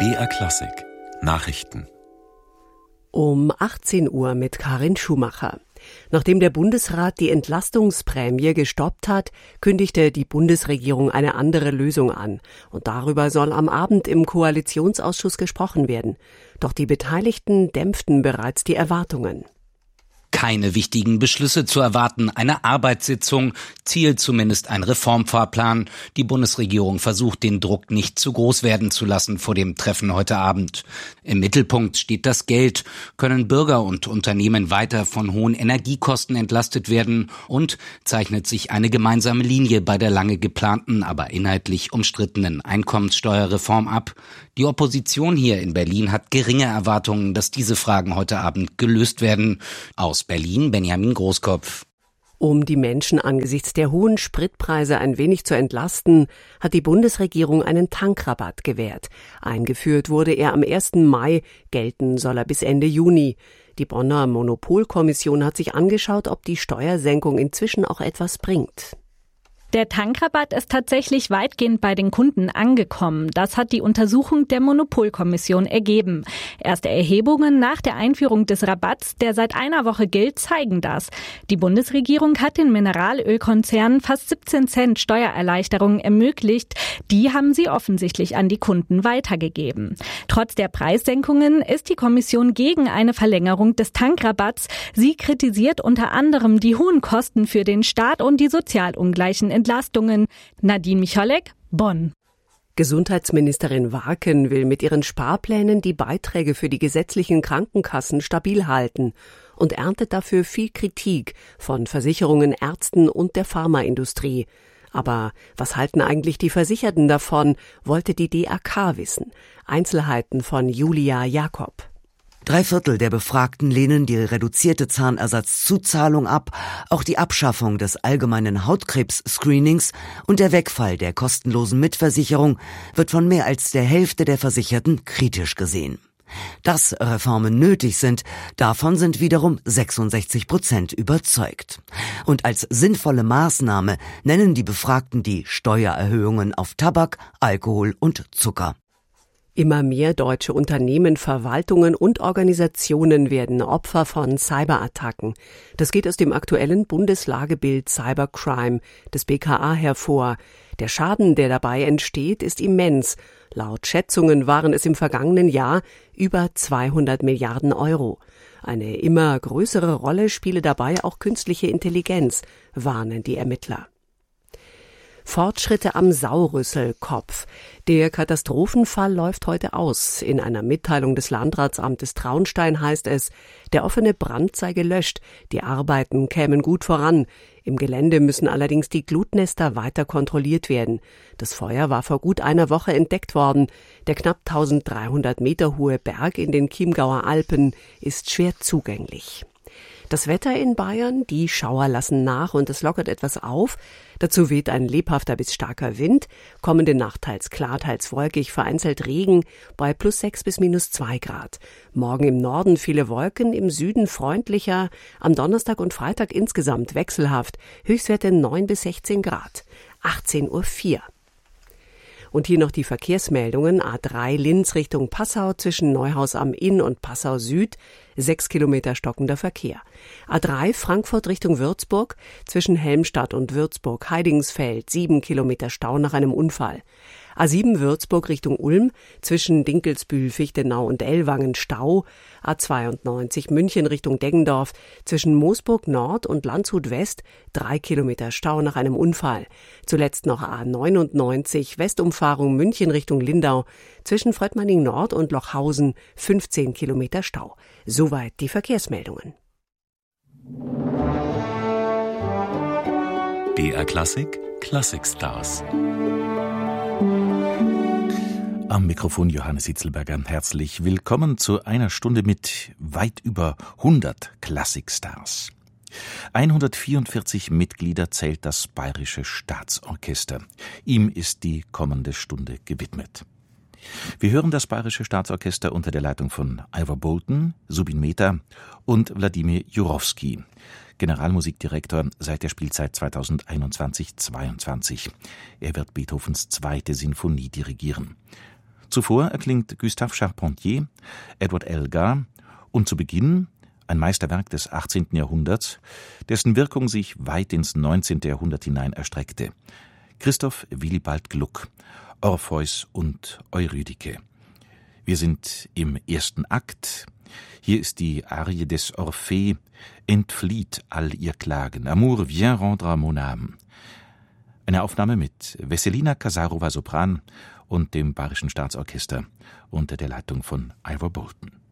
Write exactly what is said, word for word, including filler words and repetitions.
B R Klassik Nachrichten Um achtzehn Uhr mit Karin Schumacher. Nachdem der Bundesrat die Entlastungsprämie gestoppt hat, kündigte die Bundesregierung eine andere Lösung an. Und darüber soll am Abend im Koalitionsausschuss gesprochen werden. Doch die Beteiligten dämpften bereits die Erwartungen. Keine wichtigen Beschlüsse zu erwarten, eine Arbeitssitzung, Ziel zumindest ein Reformfahrplan. Die Bundesregierung versucht, den Druck nicht zu groß werden zu lassen vor dem Treffen heute Abend. Im Mittelpunkt steht das Geld. Können Bürger und Unternehmen weiter von hohen Energiekosten entlastet werden? Und zeichnet sich eine gemeinsame Linie bei der lange geplanten, aber inhaltlich umstrittenen Einkommenssteuerreform ab? Die Opposition hier in Berlin hat geringe Erwartungen, dass diese Fragen heute Abend gelöst werden. Aus Berlin Benjamin Großkopf. Um die Menschen angesichts der hohen Spritpreise ein wenig zu entlasten, hat die Bundesregierung einen Tankrabatt gewährt. Eingeführt wurde er am ersten Mai, gelten soll er bis Ende Juni. Die Bonner Monopolkommission hat sich angeschaut, ob die Steuersenkung inzwischen auch etwas bringt. Der Tankrabatt ist tatsächlich weitgehend bei den Kunden angekommen. Das hat die Untersuchung der Monopolkommission ergeben. Erste Erhebungen nach der Einführung des Rabatts, der seit einer Woche gilt, zeigen das. Die Bundesregierung hat den Mineralölkonzernen fast siebzehn Cent Steuererleichterungen ermöglicht. Die haben sie offensichtlich an die Kunden weitergegeben. Trotz der Preissenkungen ist die Kommission gegen eine Verlängerung des Tankrabatts. Sie kritisiert unter anderem die hohen Kosten für den Staat und die sozialungleichen Entlastungen. Nadine Michalek, Bonn. Gesundheitsministerin Warken will mit ihren Sparplänen die Beiträge für die gesetzlichen Krankenkassen stabil halten und erntet dafür viel Kritik von Versicherungen, Ärzten und der Pharmaindustrie. Aber was halten eigentlich die Versicherten davon, wollte die D A K wissen. Einzelheiten von Julia Jakob. Drei Viertel der Befragten lehnen die reduzierte Zahnersatzzuzahlung ab. Auch die Abschaffung des allgemeinen Hautkrebs-Screenings und der Wegfall der kostenlosen Mitversicherung wird von mehr als der Hälfte der Versicherten kritisch gesehen. Dass Reformen nötig sind, davon sind wiederum sechsundsechzig Prozent überzeugt. Und als sinnvolle Maßnahme nennen die Befragten die Steuererhöhungen auf Tabak, Alkohol und Zucker. Immer mehr deutsche Unternehmen, Verwaltungen und Organisationen werden Opfer von Cyberattacken. Das geht aus dem aktuellen Bundeslagebild Cybercrime des B K A hervor. Der Schaden, der dabei entsteht, ist immens. Laut Schätzungen waren es im vergangenen Jahr über zweihundert Milliarden Euro. Eine immer größere Rolle spiele dabei auch künstliche Intelligenz, warnen die Ermittler. Fortschritte am Saurüsselkopf. Der Katastrophenfall läuft heute aus. In einer Mitteilung des Landratsamtes Traunstein heißt es, der offene Brand sei gelöscht, die Arbeiten kämen gut voran. Im Gelände müssen allerdings die Glutnester weiter kontrolliert werden. Das Feuer war vor gut einer Woche entdeckt worden. Der knapp eintausenddreihundert Meter hohe Berg in den Chiemgauer Alpen ist schwer zugänglich. Das Wetter in Bayern, die Schauer lassen nach und es lockert etwas auf. Dazu weht ein lebhafter bis starker Wind. Kommende Nacht teils klar, teils wolkig, vereinzelt Regen bei plus sechs bis minus zwei Grad. Morgen im Norden viele Wolken, im Süden freundlicher. Am Donnerstag und Freitag insgesamt wechselhaft. Höchstwerte neun bis sechzehn Grad. achtzehn Uhr vier. Und hier noch die Verkehrsmeldungen. A drei Linz Richtung Passau zwischen Neuhaus am Inn und Passau Süd. Sechs Kilometer stockender Verkehr. A drei Frankfurt Richtung Würzburg zwischen Helmstadt und Würzburg-Heidingsfeld. Sieben Kilometer Stau nach einem Unfall. A sieben Würzburg Richtung Ulm zwischen Dinkelsbühl, Fichtenau und Ellwangen Stau. A zweiundneunzig München Richtung Deggendorf zwischen Moosburg Nord und Landshut West. Drei Kilometer Stau nach einem Unfall. Zuletzt noch A neunundneunzig Westumfahrung München Richtung Lindau zwischen Fröttmanning Nord und Lochhausen. fünfzehn Kilometer Stau. Soweit die Verkehrsmeldungen. B R Klassik Classic Stars. Am Mikrofon Johannes Hitzelberger. Herzlich willkommen zu einer Stunde mit weit über hundert Klassikstars. hundertvierundvierzig Mitglieder zählt das Bayerische Staatsorchester. Ihm ist die kommende Stunde gewidmet. Wir hören das Bayerische Staatsorchester unter der Leitung von Ivor Bolton, Subin Mehta und Wladimir Jurowski. Generalmusikdirektor seit der Spielzeit zweitausendeinundzwanzig zweiundzwanzig. Er wird Beethovens zweite Sinfonie dirigieren. Zuvor erklingt Gustave Charpentier, Edward Elgar und zu Beginn ein Meisterwerk des achtzehnten Jahrhunderts, dessen Wirkung sich weit ins neunzehnte Jahrhundert hinein erstreckte. Christoph Willibald Gluck, Orpheus und Eurydike. Wir sind im ersten Akt. Hier ist die Arie des Orphée, entflieht all ihr Klagen. Amour, viens rendre mon âme. Eine Aufnahme mit Vesselina Kasarova Sopran und dem Bayerischen Staatsorchester unter der Leitung von Ivor Bolton.